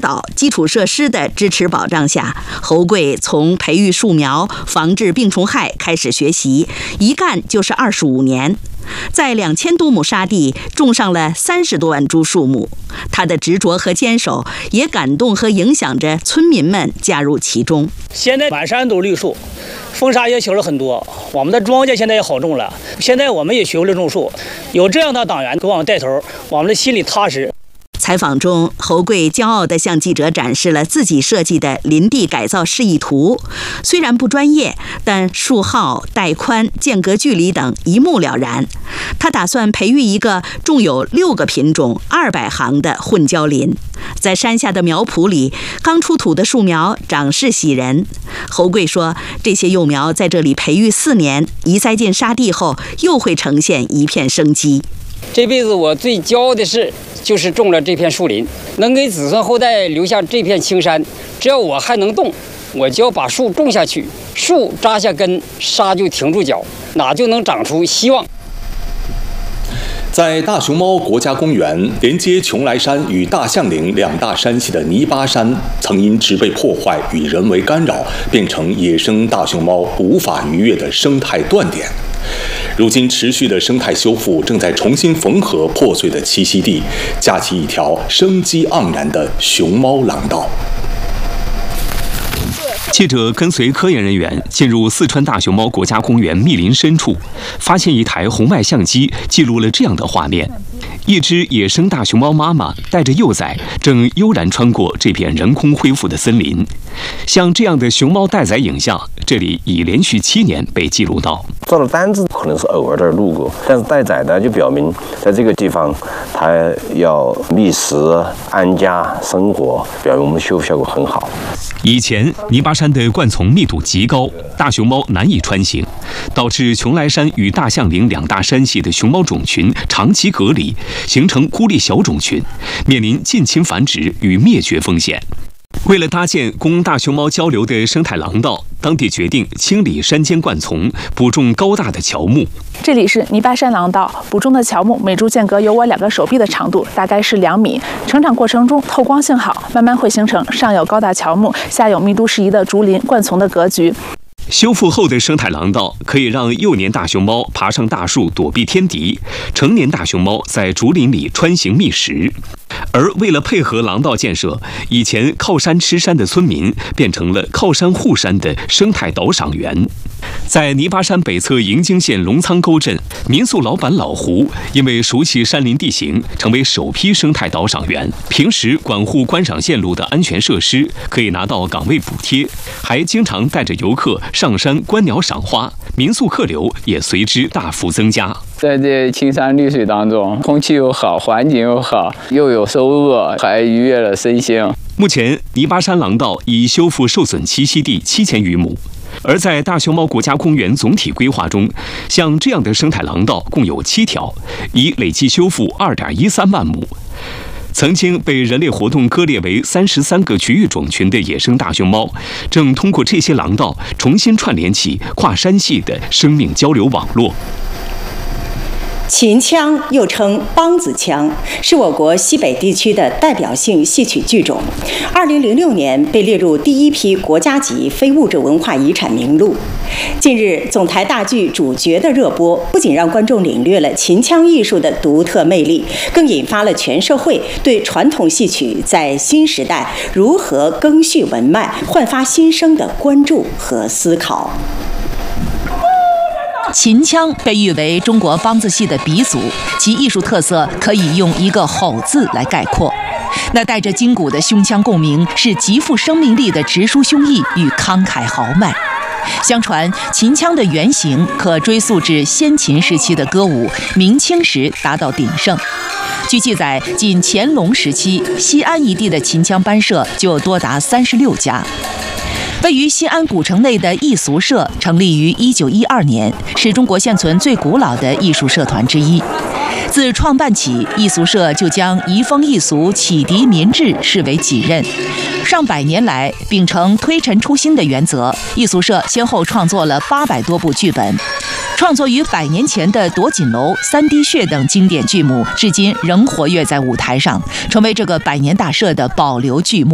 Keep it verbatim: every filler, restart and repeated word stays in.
导、基础设施的支持保障下，侯贵从培育树苗、防治病虫害开始学习，一干就是二十五年。在两千多亩沙地种上了三十多万株树木，他的执着和坚守也感动和影响着村民们加入其中。 现在满山都绿树，风沙也修了很多，我们的庄稼现在也好种了。现在我们也学会了种树，有这样的党员给我们带头，我们的心里踏实。 采访中，侯贵骄傲地向记者展示了自己设计的林地改造示意图。虽然不专业，但树号、带宽、间隔距离等一目了然。他打算培育一个种有六个品种、二百行的混交林。在山下的苗圃里，刚出土的树苗长势喜人。侯贵说，这些幼苗在这里培育四年，移栽进沙地后，又会呈现一片生机。 这辈子我最骄傲的事就是种了这片树林，能给子孙后代留下这片青山。只要我还能动，我就要把树种下去。树扎下根，沙就停住脚，哪就能长出希望。 在大熊猫国家公园连接邛崃山与大象岭两大山系的泥巴山，曾因植被破坏与人为干扰，变成野生大熊猫无法逾越的生态断点。如今，持续的生态修复正在重新缝合破碎的栖息地，架起一条生机盎然的熊猫廊道。 记者跟随科研人员进入四川大熊猫国家公园密林深处，发现一台红外相机记录了这样的画面：一只野生大熊猫妈妈带着幼崽，正悠然穿过这片人工恢复的森林。像这样的熊猫待崽影像，这里已连续七年被记录到。 照了单子可能是偶尔的路过，但是待崽呢，就表明在这个地方它要觅食、安家生活，表明我们修复效果很好。 以前泥巴山的灌丛密度极高，大熊猫难以穿行，导致邛崃山与大象岭两大山系的熊猫种群长期隔离，形成孤立小种群，面临近亲繁殖与灭绝风险。为了搭建供大熊猫交流的生态廊道，当地决定清理山间灌丛，补种高大的乔木。 这里是泥巴山廊道，补种的乔木每株间隔有我两个手臂的长度，大概是两米。成长过程中透光性好，慢慢会形成上有高大乔木，下有密度适宜的竹林灌丛的格局。 修复后的生态廊道可以让幼年大熊猫爬上大树躲避天敌，成年大熊猫在竹林里穿行觅食。而为了配合廊道建设，以前靠山吃山的村民变成了靠山护山的生态导赏员。在泥巴山北侧营京县龙仓沟镇，民宿老板老胡因为熟悉山林地形，成为首批生态导赏员。平时管护观赏线路的安全设施，可以拿到岗位补贴，还经常带着游客上山观鸟赏花，民宿客流也随之大幅增加。 在这青山绿水当中，空气又好，环境又好，又有收入，还愉悦了身心。 目前，泥巴山廊道已修复受损栖息地七千余亩。而在大熊猫国家公园总体规划中，像这样的生态廊道共有七条，已累计修复二点一三万亩。曾经被人类活动割裂为三十三个局域种群的野生大熊猫，正通过这些廊道重新串联起跨山系的生命交流网络。 秦腔又称梆子腔，是我国西北地区的代表性戏曲剧种。二零零六年被列入第一批国家级非物质文化遗产名录。近日，总台大剧主角的热播，不仅让观众领略了秦腔艺术的独特魅力，更引发了全社会对传统戏曲在新时代如何更续文脉、焕发新生的关注和思考。 秦腔被誉为中国梆子戏的鼻祖，其艺术特色可以用一个吼字来概括。那带着筋骨的胸腔共鸣，是极富生命力的直抒胸臆与慷慨豪迈。相传秦腔的原型可追溯至先秦时期的歌舞，明清时达到鼎盛。据记载，仅乾隆时期，西安一地的秦腔班社就多达三十六家。位于西安古城内的艺俗社成立于一九一二年，是中国现存最古老的艺术社团之一。自创办起，艺俗社就将移风易俗、启迪民智视为己任。上百年来，秉承推陈出新的原则，艺俗社先后创作了八百多部剧本。创作于百年前的《夺锦楼》《三滴血》等经典剧目，至今仍活跃在舞台上，成为这个百年大社的保留剧目。